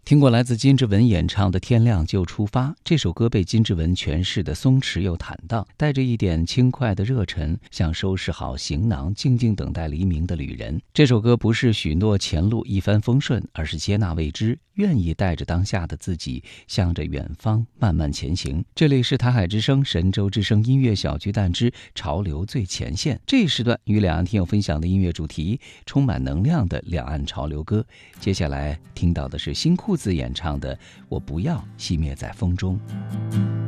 听过来自金志文演唱的《天亮就出发》，这首歌被金志文诠释的松弛又坦荡，带着一点轻快的热忱，像收拾好行囊静静等待黎明的旅人。这首歌不是许诺前路一帆风顺，而是接纳未知，愿意带着当下的自己向着远方慢慢前行。这里是台海之声神州之声音乐小巨蛋之潮流最前线，这一时段与两岸听友分享的音乐主题充满能量的两岸潮流歌。接下来听到的是新裤子演唱的《我不要熄灭在风中》。